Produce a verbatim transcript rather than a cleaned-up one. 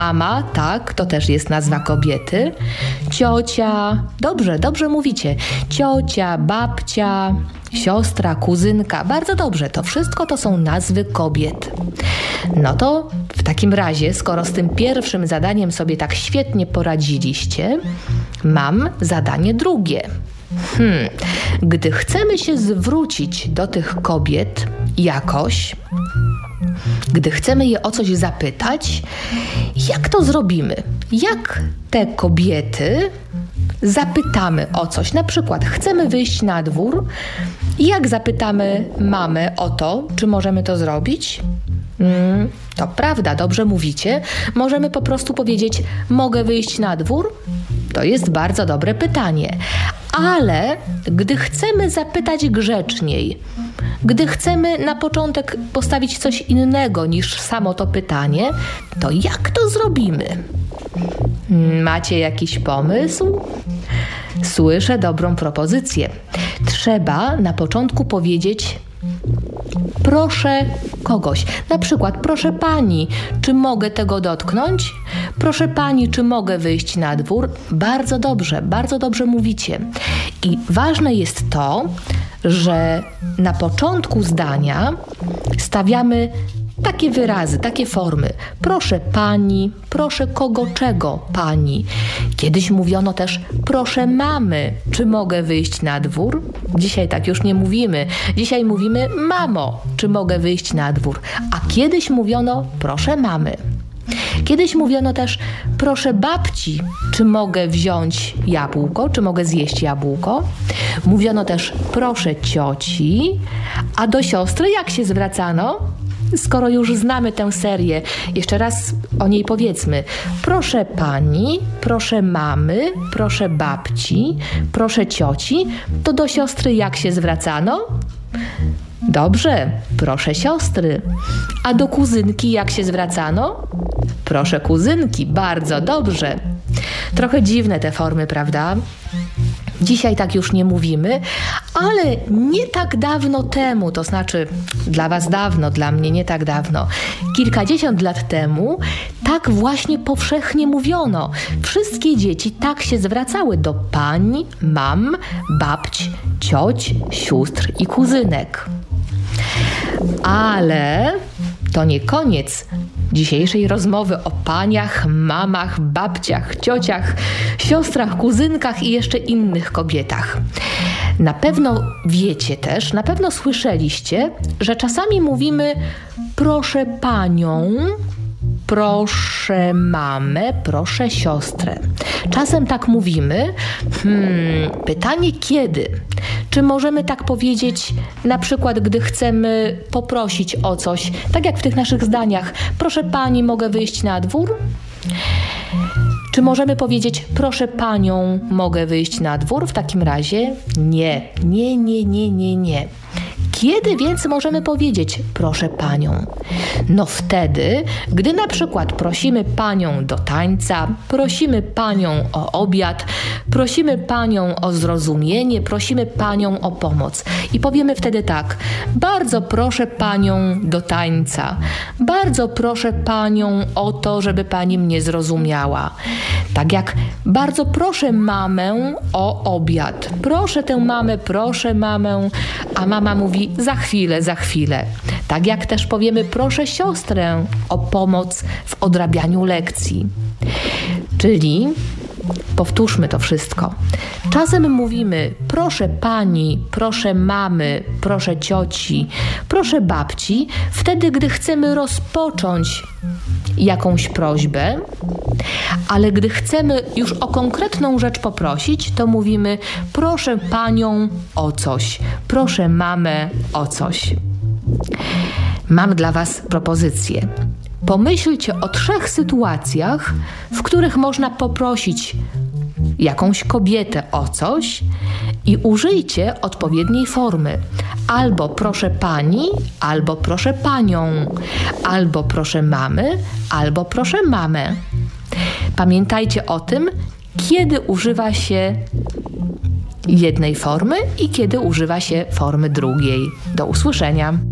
Mama, tak, to też jest nazwa kobiety. Ciocia, dobrze, dobrze mówicie. Ciocia, babcia, siostra, kuzynka, bardzo dobrze. To wszystko to są nazwy kobiet. No to w takim razie, skoro z tym pierwszym zadaniem sobie tak świetnie poradziliście, mam zadanie drugie. Hmm, gdy chcemy się zwrócić do tych kobiet jakoś, gdy chcemy je o coś zapytać, jak to zrobimy? Jak te kobiety zapytamy o coś? Na przykład chcemy wyjść na dwór i jak zapytamy mamę o to, czy możemy to zrobić? Mm, to prawda, dobrze mówicie. Możemy po prostu powiedzieć, mogę wyjść na dwór? To jest bardzo dobre pytanie. Ale gdy chcemy zapytać grzeczniej, gdy chcemy na początek postawić coś innego niż samo to pytanie, to jak to zrobimy? Macie jakiś pomysł? Słyszę dobrą propozycję. Trzeba na początku powiedzieć proszę kogoś. Na przykład, proszę pani, czy mogę tego dotknąć? Proszę pani, czy mogę wyjść na dwór? Bardzo dobrze, bardzo dobrze mówicie. I ważne jest to, że na początku zdania stawiamy takie wyrazy, takie formy. Proszę pani, proszę kogo czego pani. Kiedyś mówiono też proszę mamy, czy mogę wyjść na dwór? Dzisiaj tak już nie mówimy. Dzisiaj mówimy mamo, czy mogę wyjść na dwór? A kiedyś mówiono proszę mamy. Kiedyś mówiono też proszę babci, czy mogę wziąć jabłko, czy mogę zjeść jabłko. Mówiono też proszę cioci, a do siostry jak się zwracano? Skoro już znamy tę serię, jeszcze raz o niej powiedzmy. Proszę pani, proszę mamy, proszę babci, proszę cioci, to do siostry jak się zwracano? Dobrze, proszę siostry. A do kuzynki jak się zwracano? Proszę kuzynki, bardzo dobrze. Trochę dziwne te formy, prawda? Dzisiaj tak już nie mówimy, ale nie tak dawno temu, to znaczy dla was dawno, dla mnie nie tak dawno, kilkadziesiąt lat temu, tak właśnie powszechnie mówiono. Wszystkie dzieci tak się zwracały do pań, mam, babć, cioć, sióstr i kuzynek. Ale to nie koniec dzisiejszej rozmowy o paniach, mamach, babciach, ciociach, siostrach, kuzynkach i jeszcze innych kobietach. Na pewno wiecie też, na pewno słyszeliście, że czasami mówimy proszę panią, proszę mamę, proszę siostrę. Czasem tak mówimy. Hmm, pytanie kiedy? Czy możemy tak powiedzieć, na przykład, gdy chcemy poprosić o coś, tak jak w tych naszych zdaniach, proszę pani, mogę wyjść na dwór? Czy możemy powiedzieć, proszę panią, mogę wyjść na dwór? W takim razie nie, nie, nie, nie, nie, nie. Kiedy więc możemy powiedzieć proszę panią? No wtedy, gdy na przykład prosimy panią do tańca, prosimy panią o obiad, prosimy panią o zrozumienie, prosimy panią o pomoc. I powiemy wtedy tak, bardzo proszę panią do tańca, bardzo proszę panią o to, żeby pani mnie zrozumiała. Tak jak bardzo proszę mamę o obiad, proszę tę mamę, proszę mamę, a mama mówi za chwilę, za chwilę. Tak jak też powiemy proszę siostrę o pomoc w odrabianiu lekcji. Czyli powtórzmy to wszystko. Czasem mówimy proszę pani, proszę mamy, proszę cioci, proszę babci, wtedy gdy chcemy rozpocząć jakąś prośbę, ale gdy chcemy już o konkretną rzecz poprosić, to mówimy proszę panią o coś, proszę mamę o coś. Mam dla was propozycję. Pomyślcie o trzech sytuacjach, w których można poprosić jakąś kobietę o coś i użyjcie odpowiedniej formy. Albo proszę pani, albo proszę panią, albo proszę mamy, albo proszę mamę. Pamiętajcie o tym, kiedy używa się jednej formy i kiedy używa się formy drugiej. Do usłyszenia.